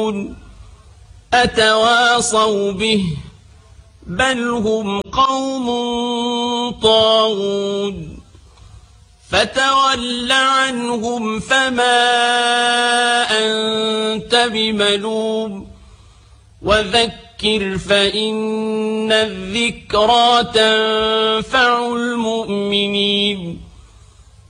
أتواصوا به بل هم قوم طاغون فتول عنهم فما أنت بملوم وذكر فإن الذكرى تنفع المؤمنين